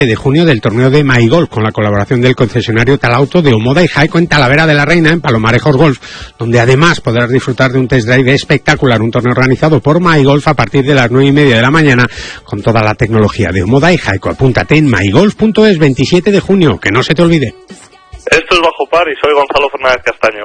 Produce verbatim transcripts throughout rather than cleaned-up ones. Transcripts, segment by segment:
de junio del torneo de MyGolf, con la colaboración del concesionario Talauto de Omoda y Jaico en Talavera de la Reina, en Palomarejos Golf, donde además podrás disfrutar de un test drive espectacular, un torneo organizado por MyGolf a partir de las nueve y media de la mañana, con toda la tecnología de Omoda y Jaico. Apúntate en mygolf punto es, veintisiete de junio, que no se te olvide. Esto es Bajo Par y soy Gonzalo Fernández Castaño.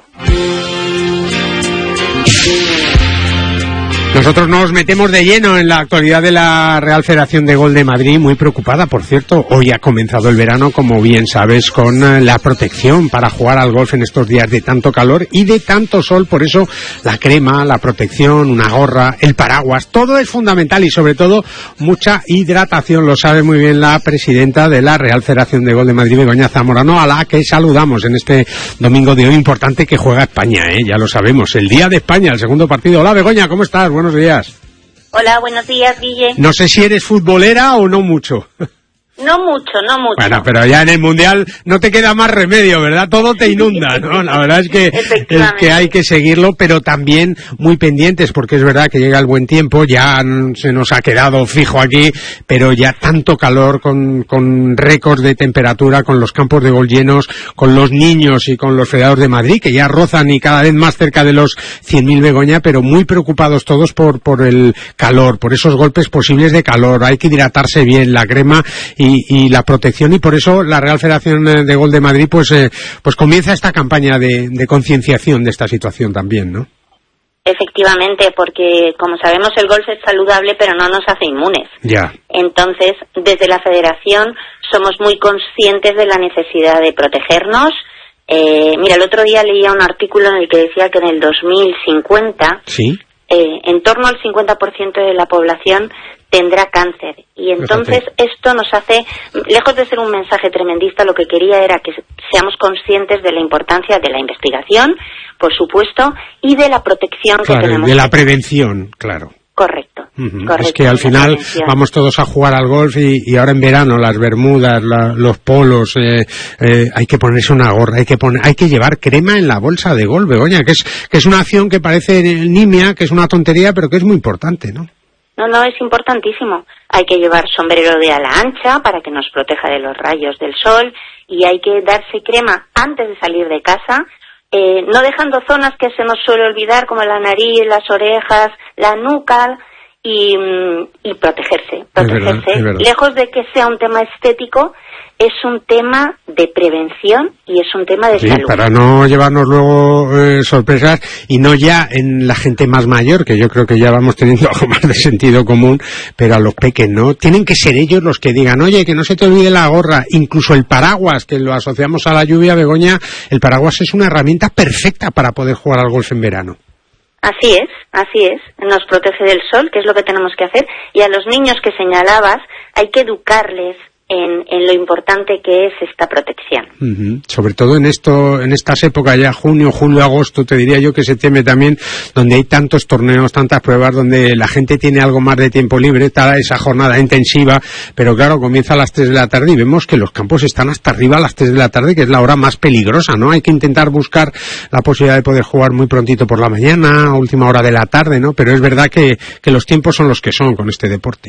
Nosotros nos metemos de lleno en la actualidad de la Real Federación de Golf de Madrid, muy preocupada, por cierto. Hoy ha comenzado el verano, como bien sabes, con la protección para jugar al golf en estos días de tanto calor y de tanto sol. Por eso la crema, la protección, una gorra, el paraguas, todo es fundamental y sobre todo mucha hidratación. Lo sabe muy bien la presidenta de la Real Federación de Golf de Madrid, Begoña Zamorano, a la que saludamos en este domingo de hoy importante que juega España, ¿eh? Ya lo sabemos, el Día de España, el segundo partido. Hola Begoña, ¿cómo estás? Buenos días. Hola, buenos días, Guille. No sé si eres futbolera o no mucho. No mucho, no mucho. Bueno, pero ya en el Mundial no te queda más remedio, ¿verdad? Todo te inunda, ¿no? La verdad es que, es que hay que seguirlo, pero también muy pendientes, porque es verdad que llega el buen tiempo, ya se nos ha quedado fijo aquí, pero ya tanto calor, con, con récords de temperatura, con los campos de golf llenos, con los niños y con los federados de Madrid, que ya rozan y cada vez más cerca de los cien mil, Begoña, pero muy preocupados todos por, por el calor, por esos golpes posibles de calor. Hay que hidratarse bien, la crema y Y, y la protección, y por eso la Real Federación de Golf de Madrid pues eh, pues comienza esta campaña de, de concienciación de esta situación también, ¿no? Efectivamente, porque como sabemos el golf es saludable pero no nos hace inmunes. Ya. Entonces, desde la Federación somos muy conscientes de la necesidad de protegernos. Eh, mira, el otro día leía un artículo en el que decía que en el dos mil cincuenta ¿Sí? eh, en torno al cincuenta por ciento de la población tendrá cáncer, y entonces Fíjate. esto nos hace, lejos de ser un mensaje tremendista, lo que quería era que seamos conscientes de la importancia de la investigación, por supuesto, y de la protección claro, que tenemos. De la prevención, claro. Correcto, uh-huh. correcto. Es que al final vamos todos a jugar al golf y, y ahora en verano las bermudas, la, los polos, eh, eh, hay que ponerse una gorra, hay que poner, hay que llevar crema en la bolsa de golf, Begoña, que es que es una acción que parece nimia, que es una tontería, pero que es muy importante, ¿no? No, no, es importantísimo. Hay que llevar sombrero de ala ancha para que nos proteja de los rayos del sol, y hay que darse crema antes de salir de casa, eh, no dejando zonas que se nos suele olvidar, como la nariz, las orejas, la nuca, y, y protegerse, protegerse. Es verdad, es verdad. Lejos de que sea un tema estético, es un tema de prevención y es un tema de sí, salud. Para no llevarnos luego eh, sorpresas, y no ya en la gente más mayor, que yo creo que ya vamos teniendo algo más de sentido común, pero a los peques, ¿no? Tienen que ser ellos los que digan, oye, que no se te olvide la gorra, incluso el paraguas, que lo asociamos a la lluvia, Begoña, el paraguas es una herramienta perfecta para poder jugar al golf en verano. Así es, así es, nos protege del sol, que es lo que tenemos que hacer, y a los niños que señalabas hay que educarles En, en lo importante que es esta protección. Uh-huh. Sobre todo en esto, en estas épocas ya, junio, julio, agosto, te diría yo que septiembre también, donde hay tantos torneos, tantas pruebas, donde la gente tiene algo más de tiempo libre, está esa jornada intensiva, pero claro, comienza a las tres de la tarde y vemos que los campos están hasta arriba a las tres de la tarde, que es la hora más peligrosa, ¿no? Hay que intentar buscar la posibilidad de poder jugar muy prontito por la mañana, a última hora de la tarde, ¿no? Pero es verdad que, que los tiempos son los que son con este deporte.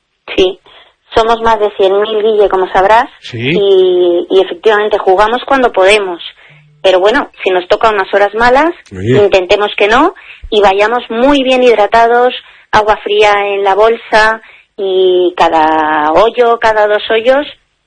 Sí. Somos más de cien mil, Guille, como sabrás, ¿Sí? y, y efectivamente jugamos cuando podemos. Pero bueno, si nos toca unas horas malas, Oye. intentemos que no, y vayamos muy bien hidratados, agua fría en la bolsa, y cada hoyo, cada dos hoyos,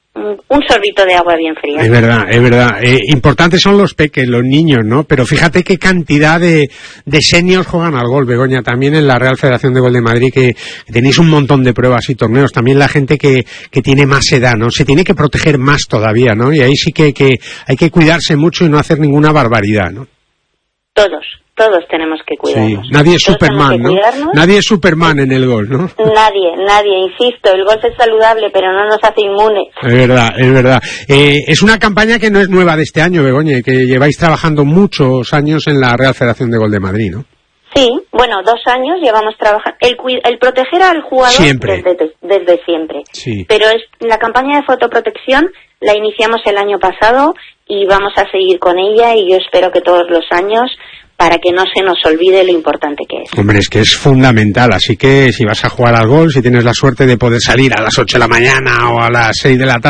un sorbito de agua bien fría. Es verdad, es verdad. Eh, importantes son los peques, los niños, ¿no? Pero fíjate qué cantidad de, de seniors juegan al golf, Begoña, también en la Real Federación de Golf de Madrid, que, que tenéis un montón de pruebas y torneos. También la gente que, que tiene más edad, ¿no? Se tiene que proteger más todavía, ¿no? Y ahí sí que, que hay que cuidarse mucho y no hacer ninguna barbaridad, ¿no? Todos. Todos tenemos que cuidarnos. Sí, nadie es Todos Superman, ¿no? Nadie es Superman en el golf, ¿no? Nadie, nadie, insisto, el golf es saludable, pero no nos hace inmunes. Es verdad, es verdad. Eh, es una campaña que no es nueva de este año, Begoña, que lleváis trabajando muchos años en la Real Federación de Golf de Madrid, ¿no? Sí, bueno, dos años llevamos trabajando. El, el proteger al jugador siempre. Desde, desde siempre. Sí. Pero es, la campaña de fotoprotección la iniciamos el año pasado y vamos a seguir con ella, y yo espero que todos los años, para que no se nos olvide lo importante que es. Hombre, es que es fundamental, así que si vas a jugar al golf, si tienes la suerte de poder salir a las ocho de la mañana o a las seis de la tarde,